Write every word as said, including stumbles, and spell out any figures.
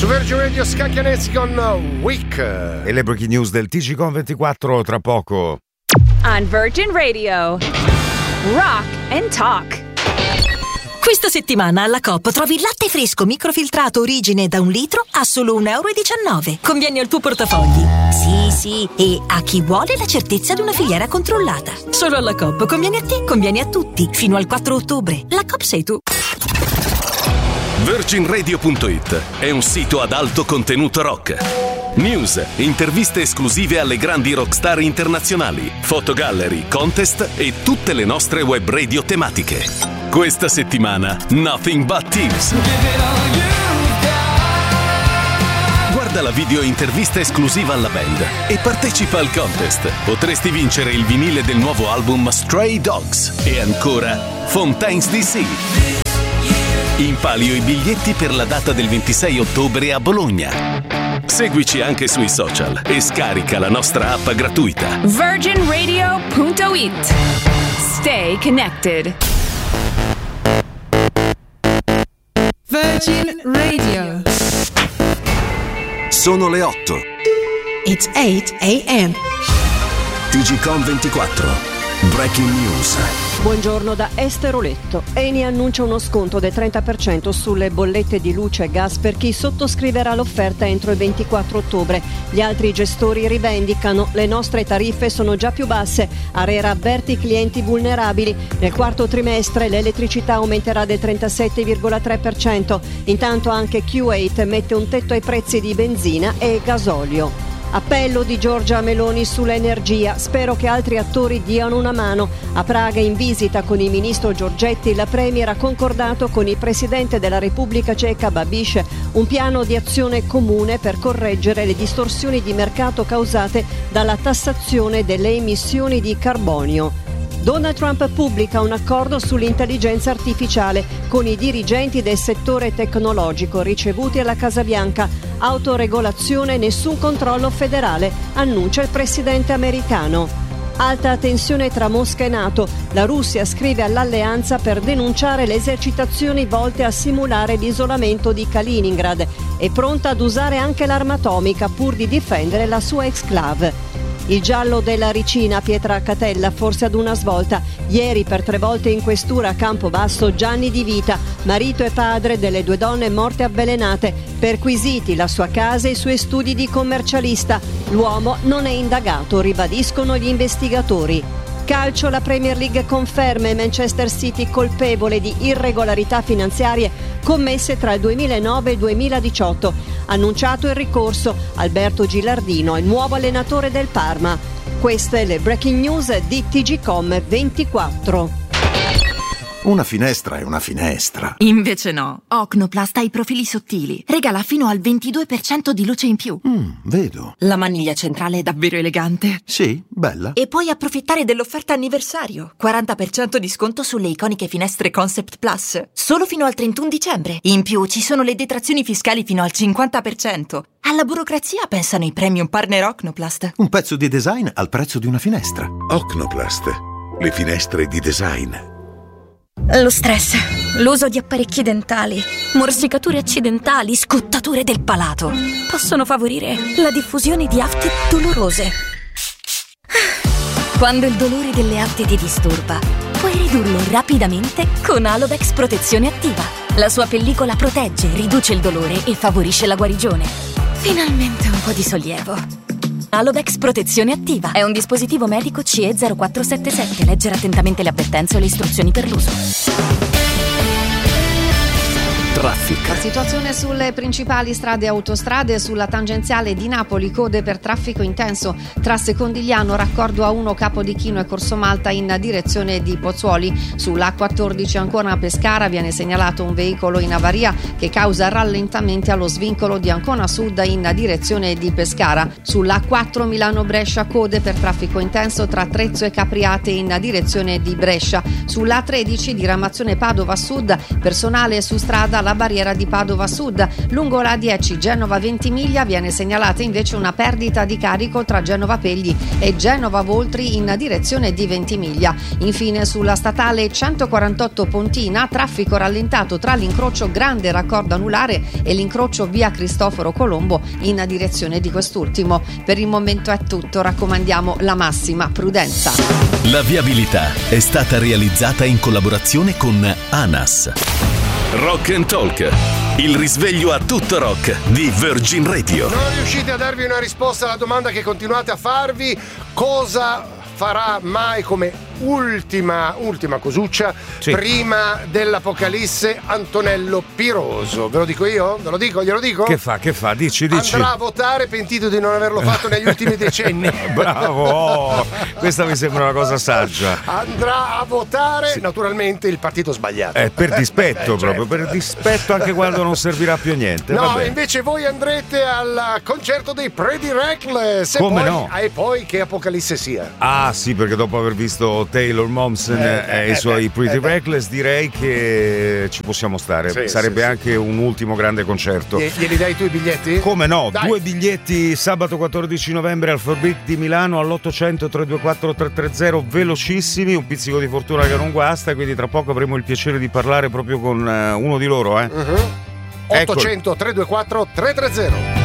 Su Virgin Radio Scacchianezzi con Week. E le breaking news del T G Com ventiquattro tra poco. On Virgin Radio, Rock and Talk. Questa settimana alla Coop trovi il latte fresco microfiltrato Origine da un litro a solo un euro e diciannove. Conviene al tuo portafogli. Sì, sì, e a chi vuole la certezza di una filiera controllata. Solo alla Coop. Conviene a te, conviene a tutti. Fino al quattro ottobre. La Coop sei tu. Virgin Radio punto it è un sito ad alto contenuto rock. News, interviste esclusive alle grandi rockstar internazionali, fotogallery, contest e tutte le nostre web radio tematiche. Questa settimana, Nothing But Thieves. Guarda la video intervista esclusiva alla band e partecipa al contest. Potresti vincere il vinile del nuovo album Stray Dogs e ancora Fontaines D C. In palio i biglietti per la data del ventisei ottobre a Bologna. Seguici anche sui social e scarica la nostra app gratuita. Virgin Radio punto it. Stay connected. Virgin Radio. Sono le otto. It's eight a.m. T G Com ventiquattro. Breaking News. Buongiorno da Esther Oletto. Eni annuncia uno sconto del trenta per cento sulle bollette di luce e gas per chi sottoscriverà l'offerta entro il ventiquattro ottobre. Gli altri gestori rivendicano: le nostre tariffe sono già più basse. ARERA avverte i clienti vulnerabili. Nel quarto trimestre l'elettricità aumenterà del trentasette virgola tre per cento. Intanto anche Q otto mette un tetto ai prezzi di benzina e gasolio. Appello di Giorgia Meloni sull'energia. Spero che altri attori diano una mano. A Praga, in visita con il ministro Giorgetti, la Premier ha concordato con il presidente della Repubblica Ceca Babiš un piano di azione comune per correggere le distorsioni di mercato causate dalla tassazione delle emissioni di carbonio. Donald Trump pubblica un accordo sull'intelligenza artificiale con i dirigenti del settore tecnologico ricevuti alla Casa Bianca. Autoregolazione, nessun controllo federale, annuncia il presidente americano. Alta tensione tra Mosca e NATO. La Russia scrive all'alleanza per denunciare le esercitazioni volte a simulare l'isolamento di Kaliningrad. È pronta ad usare anche l'arma atomica pur di difendere la sua exclave. Il giallo della Ricina, Pietra Catella, forse ad una svolta. Ieri per tre volte in questura a Campobasso Gianni Di Vita, marito e padre delle due donne morte avvelenate. Perquisiti la sua casa e i suoi studi di commercialista. L'uomo non è indagato, ribadiscono gli investigatori. Calcio, la Premier League conferma il Manchester City colpevole di irregolarità finanziarie commesse tra il duemilanove e il duemiladiciotto. Annunciato il ricorso, Alberto Gilardino, il nuovo allenatore del Parma. Queste le breaking news di T G Com ventiquattro. Una finestra è una finestra. Invece no. Ocnoplast ha i profili sottili. Regala fino al ventidue per cento di luce in più. Mm, vedo. La maniglia centrale è davvero elegante. Sì, bella. E puoi approfittare dell'offerta anniversario. quaranta per cento di sconto sulle iconiche finestre Concept Plus. Solo fino al trentuno dicembre. In più ci sono le detrazioni fiscali fino al cinquanta per cento. Alla burocrazia pensano i premium partner Ocnoplast. Un pezzo di design al prezzo di una finestra. Ocnoplast. Le finestre di design. Lo stress, l'uso di apparecchi dentali, morsicature accidentali, scottature del palato possono favorire la diffusione di afte dolorose. Quando il dolore delle afte ti disturba, puoi ridurlo rapidamente con Alovex Protezione Attiva. La sua pellicola protegge, riduce il dolore e favorisce la guarigione. Finalmente un po' di sollievo. Alovex Protezione Attiva è un dispositivo medico C E zero quattro sette sette. Leggere attentamente le avvertenze e le istruzioni per l'uso. Traffico. La situazione sulle principali strade e autostrade. Sulla tangenziale di Napoli, code per traffico intenso tra Secondigliano, raccordo A uno, Capodichino e Corso Malta in direzione di Pozzuoli. Sulla A quattordici Ancona Pescara viene segnalato un veicolo in avaria che causa rallentamenti allo svincolo di Ancona Sud in direzione di Pescara. Sulla A quattro Milano Brescia, code per traffico intenso tra Trezzo e Capriate in direzione di Brescia. Sulla A tredici diramazione Padova Sud, personale su strada alla la barriera di Padova Sud. Lungo la A dieci Genova-Ventimiglia viene segnalata invece una perdita di carico tra Genova Pegli e Genova Voltri in direzione di Ventimiglia. Infine sulla statale centoquarantotto Pontina, traffico rallentato tra l'incrocio Grande Raccordo Anulare e l'incrocio via Cristoforo Colombo in direzione di quest'ultimo. Per il momento è tutto, raccomandiamo la massima prudenza. La viabilità è stata realizzata in collaborazione con ANAS. Rock and Talk, il risveglio a tutto rock di Virgin Radio. Non riuscite a darvi una risposta alla domanda che continuate a farvi: cosa farà mai come ultima ultima cosuccia sì. prima dell'apocalisse Antonello Piroso? Ve lo dico io? Ve lo dico? Glielo dico? Che fa? Che fa? Dici, dici. Andrà a votare pentito di non averlo fatto negli ultimi decenni. Bravo, oh, questa mi sembra una cosa saggia. Andrà a votare sì. naturalmente il partito sbagliato. Eh, per dispetto eh, proprio, certo. per dispetto anche quando non servirà più a niente. No, vabbè. invece voi andrete al concerto dei Pretty Reckless. Come e poi, no? E poi che apocalisse sia. Ah sì, perché dopo aver visto Taylor Momsen eh, e eh, i suoi eh, Pretty eh, Reckless direi che ci possiamo stare. Sì, sarebbe sì, anche sì. un ultimo grande concerto. Gli, glieli dai tu i biglietti? Come no? Dai. Due biglietti sabato quattordici novembre al Forbic di Milano all'ottocento tre due quattro tre tre zero, velocissimi, un pizzico di fortuna che non guasta, quindi tra poco avremo il piacere di parlare proprio con uh, uno di loro, eh. Uh-huh. ottocento tre due quattro tre tre zero.